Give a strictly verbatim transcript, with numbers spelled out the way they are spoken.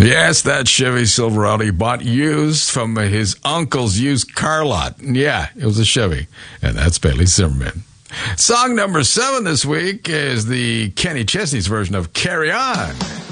Yes, that Chevy Silverado he bought used from his uncle's used car lot. Yeah, it was a Chevy. And that's Bailey Zimmerman. Song number seven this week is the Kenny Chesney's version of Carry On.